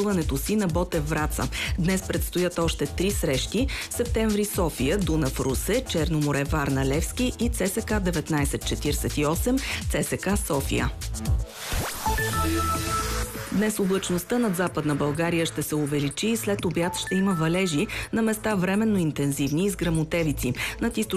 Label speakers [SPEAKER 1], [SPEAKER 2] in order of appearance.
[SPEAKER 1] гостуването си на Ботев Враца. Днес предстоят още 3 срещи: Септември София, Дунав Русе, Черно море Варна Левски и ЦСК 1948 ЦСК София. Днес облачността над Западна България ще се увеличи и след обяд ще има валежи, на места временно интензивни и с гръмотевици. Над